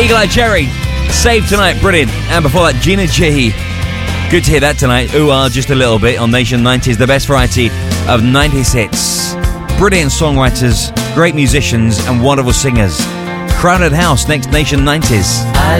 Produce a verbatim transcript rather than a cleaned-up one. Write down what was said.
Eagle Eye Cherry, Save Tonight, brilliant. And before that, Gina G. Good to hear that tonight. Ooh, ah, just a little bit on Nation nineties, the best variety of nineties hits. Brilliant songwriters, great musicians, and wonderful singers. Crowded House, next Nation nineties.